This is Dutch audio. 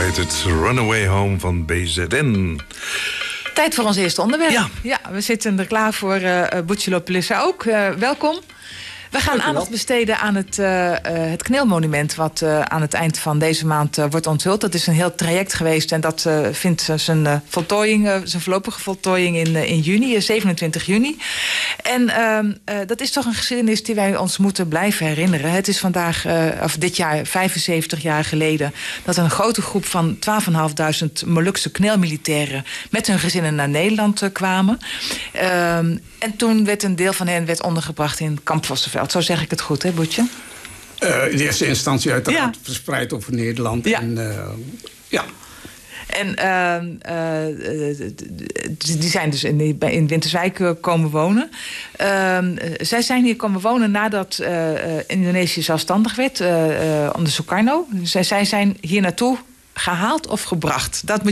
heet het Runaway Home van BZN. Tijd voor ons eerste onderwerp. Ja. We zitten er klaar voor. Butchelo Pelissa ook. Welkom. We gaan aandacht besteden aan het Kneelmonument, wat aan het eind van deze maand wordt onthuld. Dat is een heel traject geweest en dat vindt zijn voorlopige voltooiing in juni, 27 juni. En dat is toch een geschiedenis die wij ons moeten blijven herinneren. Het is dit jaar 75 jaar geleden dat een grote groep van 12.500 Molukse kneelmilitairen met hun gezinnen naar Nederland kwamen. En toen werd een deel van hen ondergebracht in Kamp Vossenveld. Zo zeg ik het goed, hè, Boetje? In eerste instantie uiteraard verspreid over Nederland. Ja. En die zijn dus in Winterswijk komen wonen. Zij zijn hier komen wonen nadat Indonesië zelfstandig werd onder Sukarno. Zij zijn hier naartoe gehaald of gebracht. Dat moet